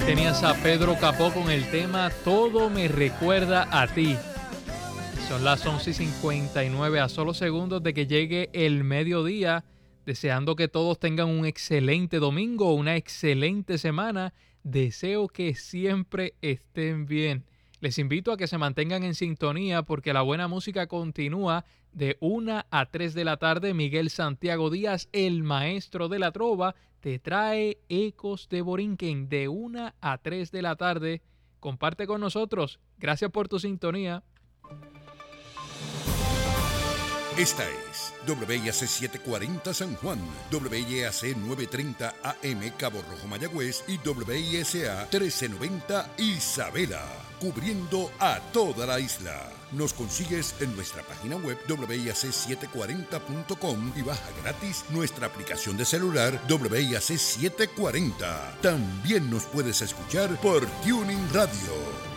Tenías a Pedro Capó con el tema Todo me recuerda a ti. Son las 11:59, a solo segundos de que llegue el mediodía, deseando que todos tengan un excelente domingo, una excelente semana. Deseo que siempre estén bien. Les invito a que se mantengan en sintonía porque la buena música continúa de 1 a 3 de la tarde. Miguel Santiago Díaz, el maestro de la trova, te trae Ecos de Borinquen de 1 a 3 de la tarde. Comparte con nosotros. Gracias por tu sintonía. Esta es WIAC 740 San Juan, WIAC 930 AM Cabo Rojo Mayagüez y WISA 1390 Isabela, cubriendo a toda la isla. Nos consigues en nuestra página web WIAC740.com y baja gratis nuestra aplicación de celular WIAC 740. También nos puedes escuchar por Tuning Radio.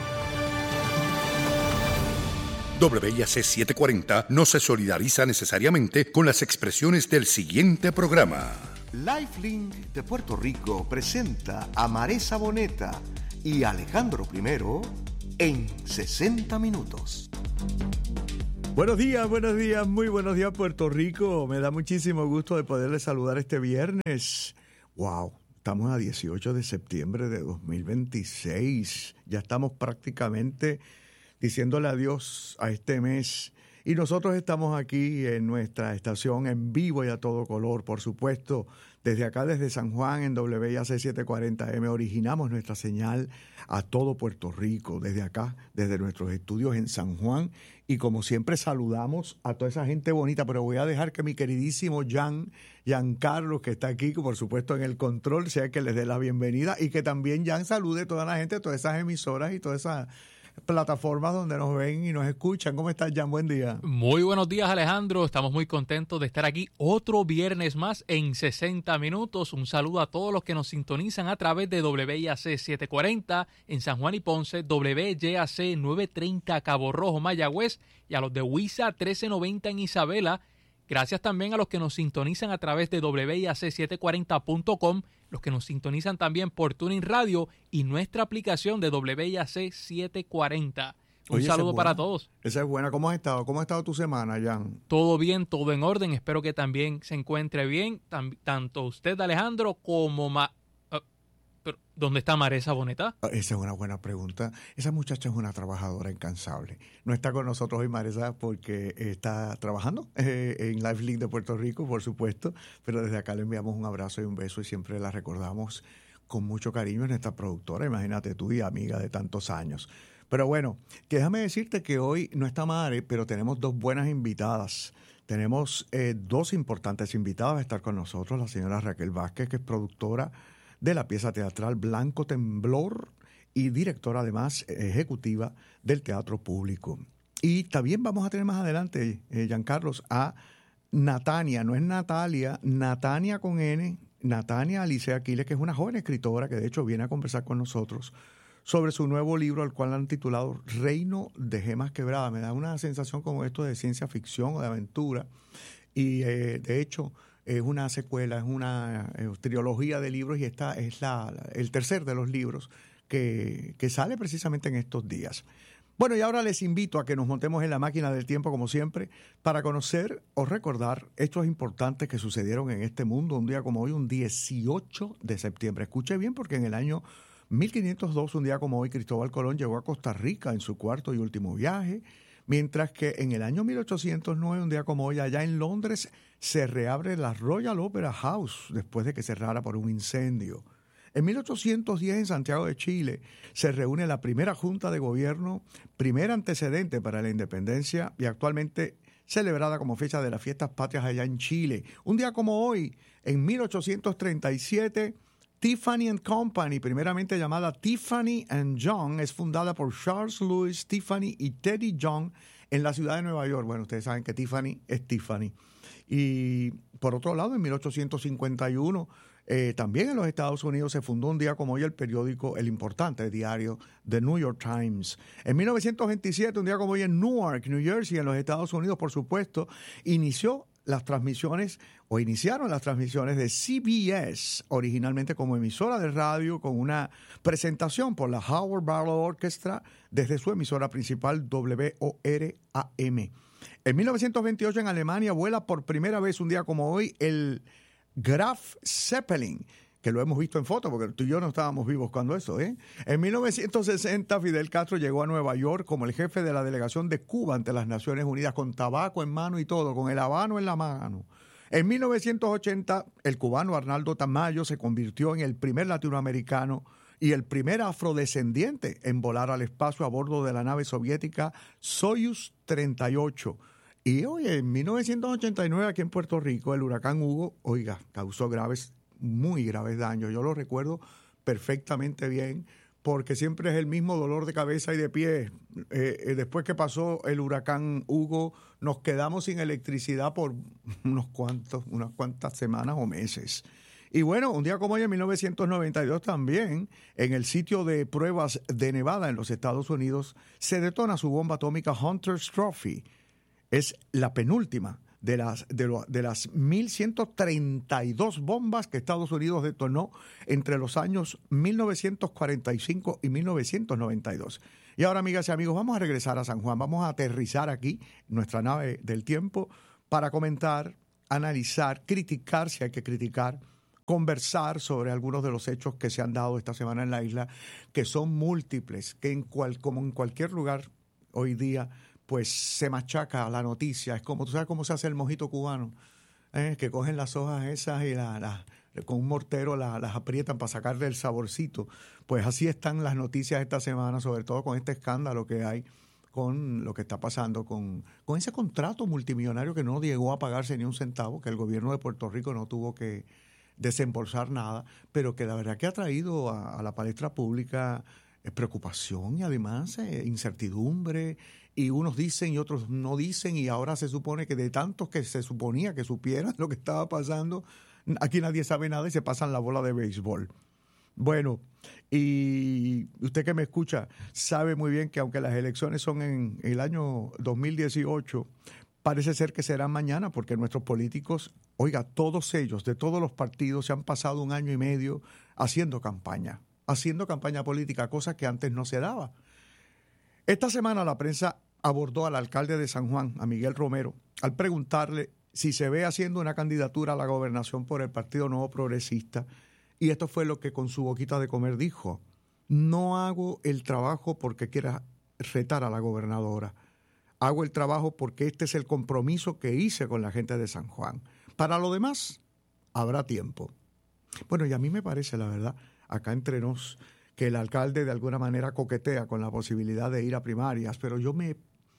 WIAC 740 no se solidariza necesariamente con las expresiones del siguiente programa. Lifelink de Puerto Rico presenta a Maresa Boneta y Alejandro I en 60 minutos. Buenos días, muy buenos días Puerto Rico. Me da muchísimo gusto de poderles saludar este viernes. ¡Wow! Estamos a 18 de septiembre de 2026. Ya estamos prácticamente diciéndole adiós a este mes. Y nosotros estamos aquí en nuestra estación en vivo y a todo color, por supuesto. Desde acá, desde San Juan, en WIAC 740M, originamos nuestra señal a todo Puerto Rico. Desde acá, desde nuestros estudios en San Juan. Y como siempre, saludamos a toda esa gente bonita. Pero voy a dejar que mi queridísimo Giancarlo, que está aquí, por supuesto, en el control, sea que les dé la bienvenida. Y que también Jan salude a toda la gente, todas esas emisoras y todas esas plataformas donde nos ven y nos escuchan. ¿Cómo estás, Jan? Buen día. Muy buenos días, Alejandro. Estamos muy contentos de estar aquí otro viernes más en 60 minutos. Un saludo a todos los que nos sintonizan a través de WIAC 740 en San Juan y Ponce, WIAC 930 Cabo Rojo, Mayagüez y a los de WISA 1390 en Isabela. Gracias también a los que nos sintonizan a través de WIAC740.com, los que nos sintonizan también por Tuning Radio y nuestra aplicación de WIAC 740. Un saludo para todos. Esa es buena. ¿Cómo has estado? ¿Cómo ha estado tu semana, Jan? Todo bien, todo en orden. Espero que también se encuentre bien. Tanto usted, Alejandro, como ¿dónde está Maresa Boneta? Esa es una buena pregunta. Esa muchacha es una trabajadora incansable. No está con nosotros hoy Maresa porque está trabajando en Lifelink de Puerto Rico, por supuesto, pero desde acá le enviamos un abrazo y un beso y siempre la recordamos con mucho cariño en esta productora. Imagínate tú y amiga de tantos años. Pero bueno, déjame decirte que hoy no está Mare, pero tenemos dos buenas invitadas. Tenemos dos importantes invitadas a estar con nosotros. La señora Raquel Vázquez, que es productora de la pieza teatral Blanco Temblor y directora además ejecutiva del Teatro Público. Y también vamos a tener más adelante, Giancarlos, a Natania, no es Natalia, Natania con N, Natania Alicia Aquiles, que es una joven escritora que de hecho viene a conversar con nosotros sobre su nuevo libro, al cual han titulado Reino de Gemas Quebradas. Me da una sensación como esto de ciencia ficción o de aventura. Y de hecho es una secuela, es una trilogía de libros y esta es el tercer de los libros que sale precisamente en estos días. Bueno, y ahora les invito a que nos montemos en la máquina del tiempo, como siempre, para conocer o recordar hechos importantes que sucedieron en este mundo un día como hoy, un 18 de septiembre. Escuche bien, porque en el año 1502, un día como hoy, Cristóbal Colón llegó a Costa Rica en su cuarto y último viaje, mientras que en el año 1809, un día como hoy, allá en Londres, se reabre la Royal Opera House después de que cerrara por un incendio. En 1810, en Santiago de Chile, se reúne la primera Junta de Gobierno, primer antecedente para la independencia y actualmente celebrada como fecha de las fiestas patrias allá en Chile. Un día como hoy, en 1837, Tiffany & Company, primeramente llamada Tiffany & Young, es fundada por Charles Louis Tiffany y Teddy Young en la ciudad de Nueva York. Bueno, ustedes saben que Tiffany es Tiffany. Y por otro lado, en 1851, también en los Estados Unidos se fundó un día como hoy el importante diario The New York Times. En 1927, un día como hoy en Newark, New Jersey, en los Estados Unidos, por supuesto, inició las transmisiones, o iniciaron las transmisiones de CBS, originalmente como emisora de radio, con una presentación por la Howard Barlow Orchestra desde su emisora principal WORAM. En 1928 en Alemania vuela por primera vez un día como hoy el Graf Zeppelin, que lo hemos visto en fotos, porque tú y yo no estábamos vivos cuando eso, ¿eh? En 1960, Fidel Castro llegó a Nueva York como el jefe de la delegación de Cuba ante las Naciones Unidas, con tabaco en mano y todo, con el habano en la mano. En 1980, el cubano Arnaldo Tamayo se convirtió en el primer latinoamericano y el primer afrodescendiente en volar al espacio a bordo de la nave soviética Soyuz 38. Y hoy, en 1989, aquí en Puerto Rico, el huracán Hugo, causó muy graves daños. Yo lo recuerdo perfectamente bien, porque siempre es el mismo dolor de cabeza y de pie. Después que pasó el huracán Hugo, nos quedamos sin electricidad por unas cuantas semanas o meses. Y bueno, un día como hoy, en 1992 también, en el sitio de pruebas de Nevada en los Estados Unidos, se detona su bomba atómica Hunter's Trophy. Es la penúltima de las 1.132 bombas que Estados Unidos detonó entre los años 1945 y 1992. Y ahora, amigas y amigos, vamos a regresar a San Juan. Vamos a aterrizar aquí, nuestra nave del tiempo, para comentar, analizar, criticar si hay que criticar, conversar sobre algunos de los hechos que se han dado esta semana en la isla, que son múltiples, que como en cualquier lugar hoy día, pues se machaca la noticia. Es como, tú sabes cómo se hace el mojito cubano, que cogen las hojas esas y con un mortero las aprietan para sacarle el saborcito. Pues así están las noticias esta semana, sobre todo con este escándalo que hay, con lo que está pasando con ese contrato multimillonario que no llegó a pagarse ni un centavo, que el gobierno de Puerto Rico no tuvo que desembolsar nada, pero que la verdad que ha traído a la palestra pública preocupación y además incertidumbre, y unos dicen y otros no dicen, y ahora se supone que de tantos que se suponía que supieran lo que estaba pasando, aquí nadie sabe nada y se pasan la bola de béisbol. Bueno, y usted que me escucha sabe muy bien que aunque las elecciones son en el año 2018, parece ser que serán mañana, porque nuestros políticos, todos ellos, de todos los partidos, se han pasado 1 año y medio haciendo campaña política, cosa que antes no se daba. Esta semana la prensa abordó al alcalde de San Juan, a Miguel Romero, al preguntarle si se ve haciendo una candidatura a la gobernación por el Partido Nuevo Progresista, y esto fue lo que con su boquita de comer dijo: no hago el trabajo porque quiera retar a la gobernadora, hago el trabajo porque este es el compromiso que hice con la gente de San Juan. Para lo demás, habrá tiempo. Bueno, y a mí me parece, la verdad, acá entre nos, que el alcalde de alguna manera coquetea con la posibilidad de ir a primarias, pero me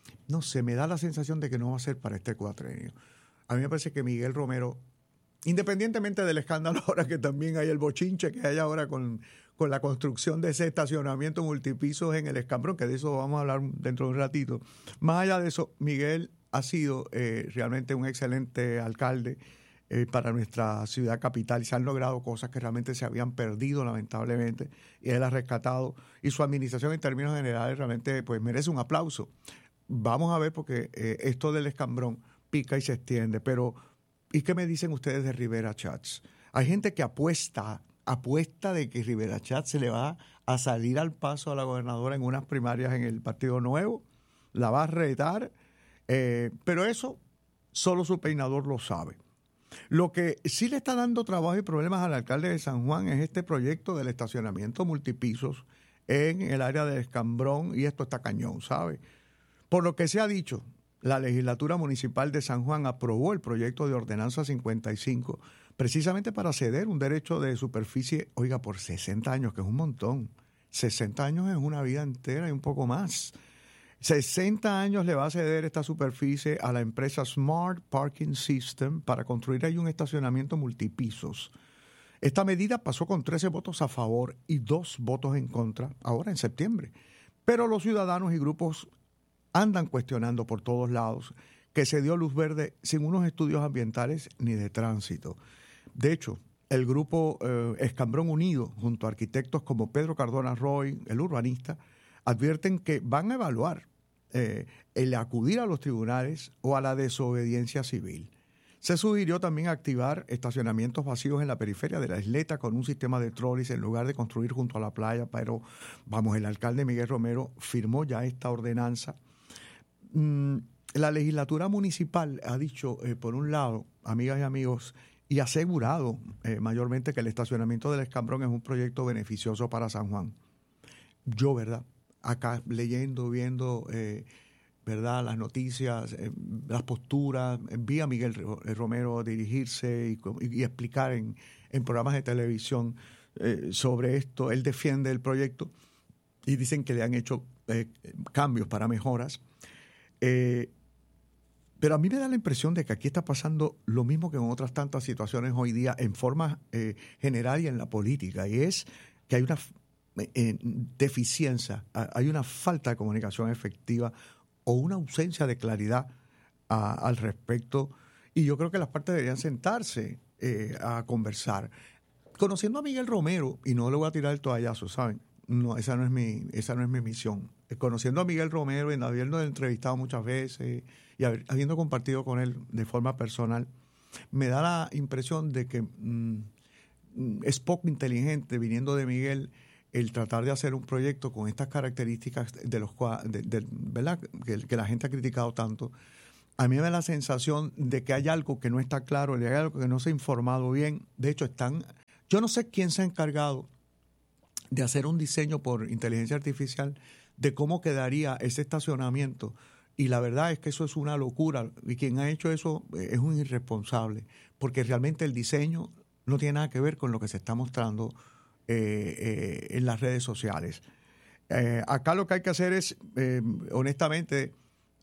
da la sensación de que no va a ser para este cuatrenio. A mí me parece que Miguel Romero, independientemente del escándalo ahora que también hay el bochinche que hay ahora con la construcción de ese estacionamiento multipisos en el Escambrón, que de eso vamos a hablar dentro de un ratito. Más allá de eso, Miguel ha sido realmente un excelente alcalde para nuestra ciudad capital, y se han logrado cosas que realmente se habían perdido lamentablemente, y él ha rescatado, y su administración en términos generales realmente pues merece un aplauso. Vamos a ver, porque esto del Escambrón pica y se extiende, pero ¿y qué me dicen ustedes de Rivera Schatz? Hay gente que apuesta de que Rivera Schatz se le va a salir al paso a la gobernadora en unas primarias en el Partido Nuevo, la va a retar, pero eso solo su peinador lo sabe. Lo que sí le está dando trabajo y problemas al alcalde de San Juan es este proyecto del estacionamiento multipisos en el área del Escambrón, y esto está cañón, ¿sabe? Por lo que se ha dicho, la legislatura municipal de San Juan aprobó el proyecto de ordenanza 55 precisamente para ceder un derecho de superficie, por 60 años, que es un montón. 60 años es una vida entera y un poco más. 60 años le va a ceder esta superficie a la empresa Smart Parking System para construir ahí un estacionamiento multipisos. Esta medida pasó con 13 votos a favor y 2 votos en contra, ahora en septiembre. Pero los ciudadanos y grupos andan cuestionando por todos lados que se dio luz verde sin unos estudios ambientales ni de tránsito. De hecho, el grupo Escambrón Unido, junto a arquitectos como Pedro Cardona Roy, el urbanista, advierten que van a evaluar el acudir a los tribunales o a la desobediencia civil. Se sugirió también activar estacionamientos vacíos en la periferia de la isleta con un sistema de trolis en lugar de construir junto a la playa, pero vamos, el alcalde Miguel Romero firmó ya esta ordenanza. La legislatura municipal ha dicho, por un lado, amigas y amigos, y asegurado mayormente que el estacionamiento del Escambrón es un proyecto beneficioso para San Juan. Yo, ¿verdad? Acá leyendo, viendo... ¿verdad? Las noticias, las posturas, vi a Miguel Romero dirigirse y explicar en programas de televisión sobre esto. Él defiende el proyecto y dicen que le han hecho cambios para mejoras. Pero a mí me da la impresión de que aquí está pasando lo mismo que en otras tantas situaciones hoy día en forma general y en la política, y es que hay una deficiencia, hay una falta de comunicación efectiva o una ausencia de claridad al respecto, y yo creo que las partes deberían sentarse a conversar. Conociendo a Miguel Romero, y no le voy a tirar el toallazo, ¿saben? No, esa no es mi misión. Conociendo a Miguel Romero, y habiendo entrevistado muchas veces y habiendo compartido con él de forma personal, me da la impresión de que es poco inteligente, viniendo de Miguel, el tratar de hacer un proyecto con estas características ¿verdad? Que la gente ha criticado tanto. A mí me da la sensación de que hay algo que no está claro, hay algo que no se ha informado bien. De hecho, yo no sé quién se ha encargado de hacer un diseño por inteligencia artificial de cómo quedaría ese estacionamiento. Y la verdad es que eso es una locura. Y quien ha hecho eso es un irresponsable, porque realmente el diseño no tiene nada que ver con lo que se está mostrando en las redes sociales. Acá lo que hay que hacer es, honestamente,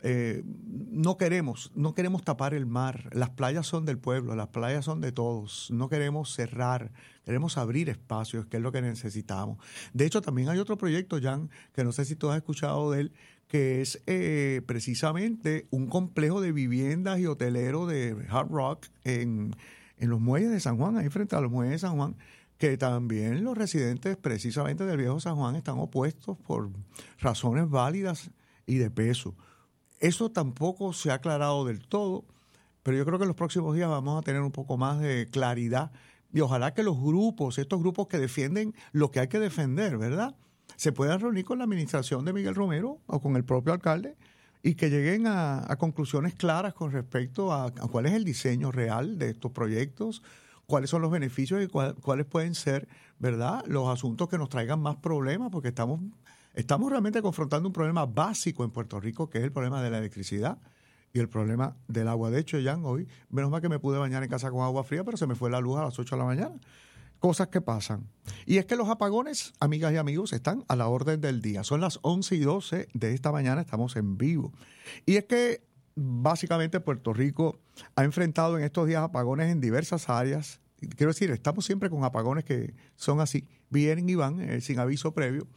no queremos tapar el mar. Las playas son del pueblo, las playas son de todos. No queremos cerrar, queremos abrir espacios, que es lo que necesitamos. De hecho, también hay otro proyecto, Jan, que no sé si tú has escuchado de él, que es precisamente un complejo de viviendas y hoteleros de Hard Rock en los muelles de San Juan, ahí frente a los muelles de San Juan, que también los residentes precisamente del viejo San Juan están opuestos por razones válidas y de peso. Eso tampoco se ha aclarado del todo, pero yo creo que en los próximos días vamos a tener un poco más de claridad, y ojalá que estos grupos que defienden lo que hay que defender, ¿verdad?, se puedan reunir con la administración de Miguel Romero o con el propio alcalde y que lleguen a conclusiones claras con respecto a cuál es el diseño real de estos proyectos, cuáles son los beneficios y cuáles pueden ser, ¿verdad?, los asuntos que nos traigan más problemas, porque estamos realmente confrontando un problema básico en Puerto Rico, que es el problema de la electricidad y el problema del agua. De hecho, Jan, hoy, menos mal que me pude bañar en casa con agua fría, pero se me fue la luz a las 8 de la mañana. Cosas que pasan. Y es que los apagones, amigas y amigos, están a la orden del día. Son las 11:12 de esta mañana, estamos en vivo. Y es que básicamente Puerto Rico ha enfrentado en estos días apagones en diversas áreas. Quiero decir, estamos siempre con apagones que son así, vienen y van sin aviso previo,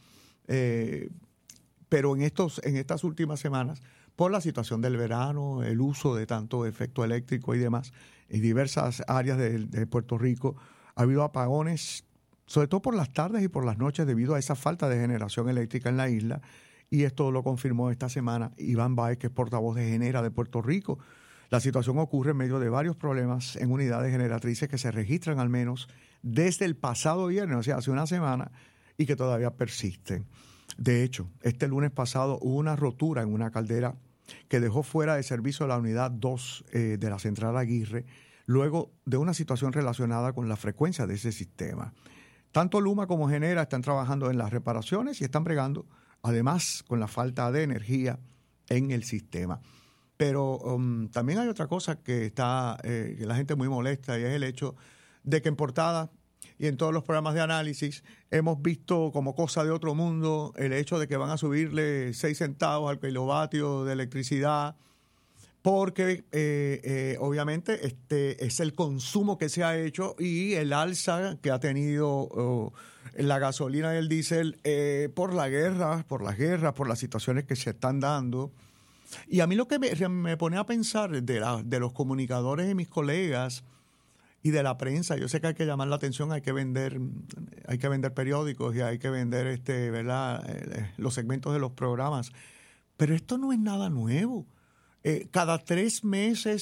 pero en estas últimas semanas, por la situación del verano, el uso de tanto efecto eléctrico y demás, en diversas áreas de Puerto Rico ha habido apagones, sobre todo por las tardes y por las noches, debido a esa falta de generación eléctrica en la isla. Y esto lo confirmó esta semana Iván Báez, que es portavoz de Genera de Puerto Rico. La situación ocurre en medio de varios problemas en unidades generatrices que se registran al menos desde el pasado viernes, o sea, hace una semana, y que todavía persisten. De hecho, este lunes pasado hubo una rotura en una caldera que dejó fuera de servicio la unidad 2 de la central Aguirre, luego de una situación relacionada con la frecuencia de ese sistema. Tanto Luma como Genera están trabajando en las reparaciones y están bregando además con la falta de energía en el sistema. Pero también hay otra cosa que que la gente muy molesta, y es el hecho de que en portada y en todos los programas de análisis hemos visto como cosa de otro mundo el hecho de que van a subirle 6 centavos al kilovatio de electricidad, porque obviamente es el consumo que se ha hecho y el alza que ha tenido la gasolina y el diésel por las guerras, por las situaciones que se están dando. Y a mí lo que me pone a pensar de los comunicadores y mis colegas y de la prensa, yo sé que hay que llamar la atención, hay que vender periódicos y hay que vender ¿verdad?, los segmentos de los programas, pero esto no es nada nuevo. Cada 3 meses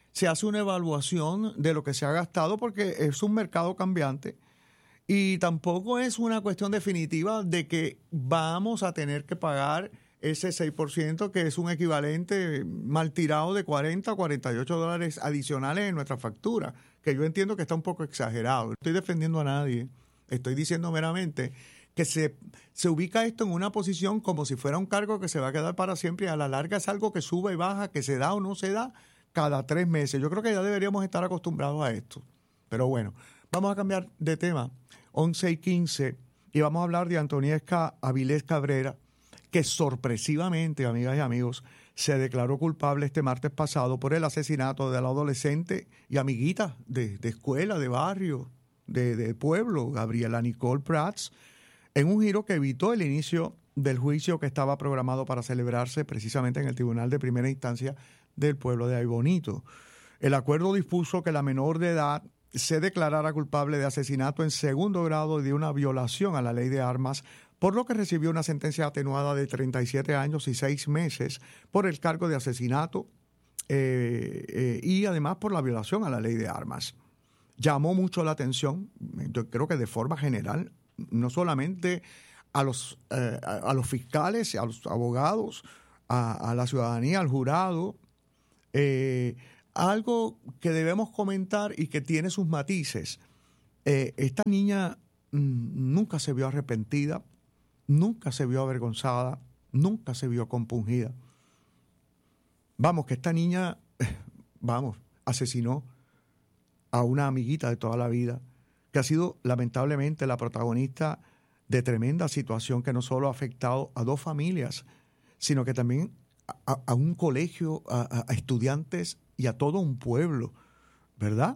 se hace una evaluación de lo que se ha gastado porque es un mercado cambiante y tampoco es una cuestión definitiva de que vamos a tener que pagar ese 6%, que es un equivalente mal tirado de 40 a 48 dólares adicionales en nuestra factura, que yo entiendo que está un poco exagerado. No estoy defendiendo a nadie, estoy diciendo meramente que se ubica esto en una posición como si fuera un cargo que se va a quedar para siempre y a la larga es algo que sube y baja, que se da o no se da cada 3 meses. Yo creo que ya deberíamos estar acostumbrados a esto. Pero bueno, vamos a cambiar de tema, 11:15, y vamos a hablar de Antoniesca Avilés Cabrera, que sorpresivamente, amigas y amigos, se declaró culpable este martes pasado por el asesinato de la adolescente y amiguita de escuela, de barrio, de pueblo, Gabriela Nicole Prats, en un giro que evitó el inicio del juicio que estaba programado para celebrarse precisamente en el Tribunal de Primera Instancia del pueblo de Aybonito. El acuerdo dispuso que la menor de edad se declarara culpable de asesinato en segundo grado y de una violación a la ley de armas, por lo que recibió una sentencia atenuada de 37 años y 6 meses por el cargo de asesinato y además por la violación a la ley de armas. Llamó mucho la atención, yo creo que de forma general, no solamente a los fiscales, a los abogados, a la ciudadanía, al jurado, algo que debemos comentar y que tiene sus matices. Esta niña nunca se vio arrepentida, nunca se vio avergonzada, nunca se vio compungida. Vamos, que esta niña, asesinó a una amiguita de toda la vida, que ha sido lamentablemente la protagonista de tremenda situación que no solo ha afectado a 2 familias, sino que también a un colegio, a estudiantes y a todo un pueblo, ¿verdad?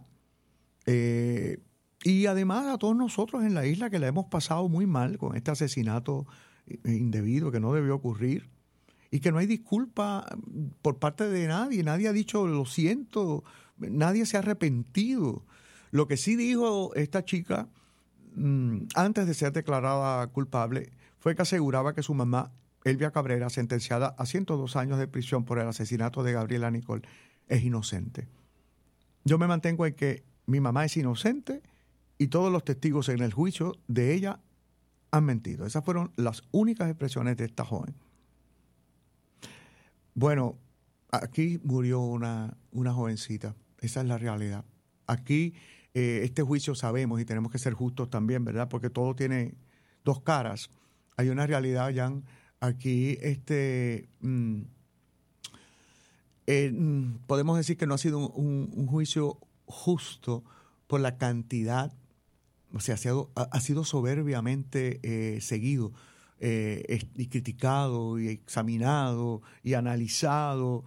Y además a todos nosotros en la isla que la hemos pasado muy mal con este asesinato indebido que no debió ocurrir y que no hay disculpa por parte de nadie. Nadie ha dicho lo siento, nadie se ha arrepentido. Lo que sí dijo esta chica antes de ser declarada culpable fue que aseguraba que su mamá, Elvia Cabrera, sentenciada a 102 años de prisión por el asesinato de Gabriela Nicole, es inocente. Yo me mantengo en que mi mamá es inocente y todos los testigos en el juicio de ella han mentido. Esas fueron las únicas expresiones de esta joven. Bueno, aquí murió una jovencita. Esa es la realidad. Aquí este juicio sabemos y tenemos que ser justos también, ¿verdad? Porque todo tiene 2 caras. Hay una realidad, Jan. Aquí podemos decir que no ha sido un juicio justo por la cantidad, o sea, ha sido soberbiamente seguido y criticado y examinado y analizado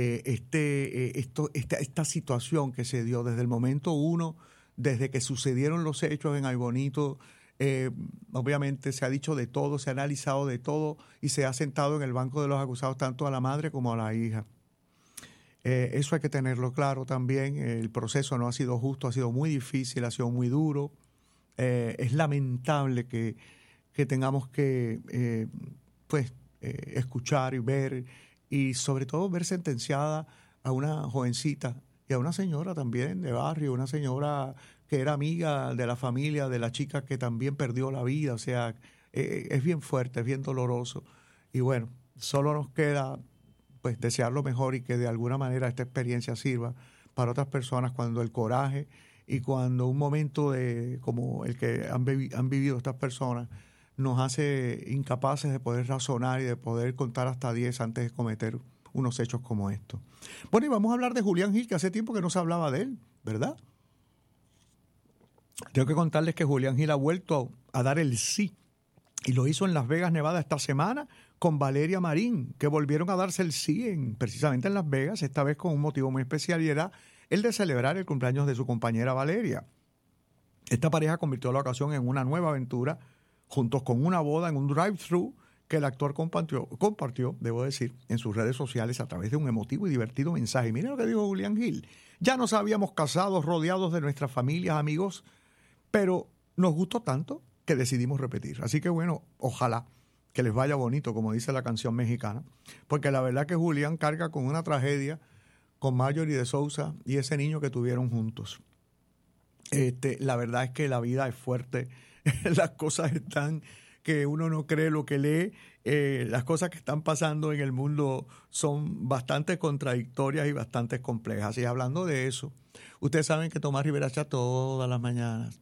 esta situación que se dio desde el momento 1, desde que sucedieron los hechos en Aybonito. Obviamente se ha dicho de todo, se ha analizado de todo y se ha sentado en el banco de los acusados tanto a la madre como a la hija. Eso hay que tenerlo claro también. El proceso no ha sido justo, ha sido muy difícil, ha sido muy duro. Es lamentable que tengamos que escuchar y ver y sobre todo ver sentenciada a una jovencita y a una señora también de barrio, una señora que era amiga de la familia de la chica que también perdió la vida. O sea, es bien fuerte, es bien doloroso. Y bueno, solo nos queda pues desear lo mejor y que de alguna manera esta experiencia sirva para otras personas cuando el coraje y cuando un momento como el que han vivido estas personas nos hace incapaces de poder razonar y de poder contar hasta 10 antes de cometer unos hechos como estos. Bueno, y vamos a hablar de Julián Gil, que hace tiempo que no se hablaba de él, ¿verdad? Tengo que contarles que Julián Gil ha vuelto a dar el sí y lo hizo en Las Vegas, Nevada, esta semana con Valeria Marín, que volvieron a darse el sí precisamente en Las Vegas, esta vez con un motivo muy especial y era el de celebrar el cumpleaños de su compañera Valeria. Esta pareja convirtió la ocasión en una nueva aventura, juntos con una boda en un drive-thru que el actor compartió, debo decir, en sus redes sociales a través de un emotivo y divertido mensaje. Miren lo que dijo Julián Gil. Ya nos habíamos casado rodeados de nuestras familias, amigos, pero nos gustó tanto que decidimos repetir. Así que bueno, ojalá que les vaya bonito, como dice la canción mexicana, porque la verdad que Julián carga con una tragedia con Marjorie de Souza y ese niño que tuvieron juntos. La verdad es que la vida es fuerte, las cosas están que uno no cree lo que lee, las cosas que están pasando en el mundo son bastante contradictorias y bastante complejas. Y hablando de eso, ustedes saben que Tomás Rivera Chat todas las mañanas,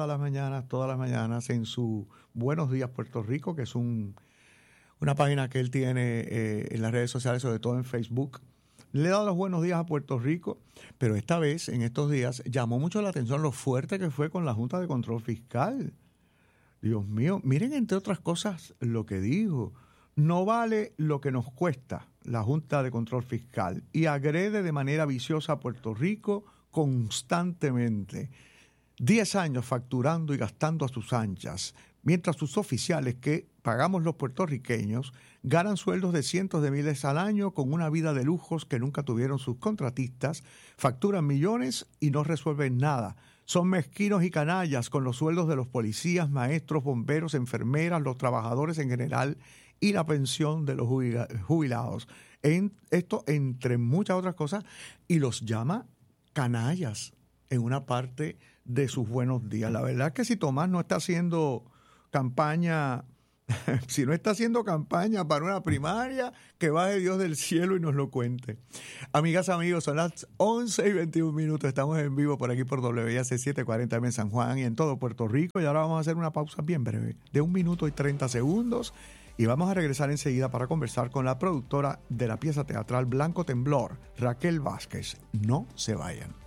en su Buenos Días Puerto Rico, que es una página que él tiene en las redes sociales, sobre todo en Facebook, le he dado los buenos días a Puerto Rico, pero esta vez, en estos días, llamó mucho la atención lo fuerte que fue con la Junta de Control Fiscal. Dios mío, miren entre otras cosas lo que dijo. No vale lo que nos cuesta la Junta de Control Fiscal y agrede de manera viciosa a Puerto Rico constantemente. 10 años facturando y gastando a sus anchas, mientras sus oficiales que pagamos los puertorriqueños ganan sueldos de cientos de miles al año con una vida de lujos que nunca tuvieron sus contratistas, facturan millones y no resuelven nada. Son mezquinos y canallas con los sueldos de los policías, maestros, bomberos, enfermeras, los trabajadores en general y la pensión de los jubilados. Esto entre muchas otras cosas, y los llama canallas en una parte de sus buenos días. La verdad es que si Tomás no está haciendo campaña, si no está haciendo campaña para una primaria, que baje Dios del cielo y nos lo cuente. Amigas, amigos, son las 11:21. Estamos en vivo por aquí por WIAC 740 en San Juan y en todo Puerto Rico. Y ahora vamos a hacer una pausa bien breve, de 1 minuto y 30 segundos. Y vamos a regresar enseguida para conversar con la productora de la pieza teatral Blanco Temblor, Raquel Vázquez. No se vayan.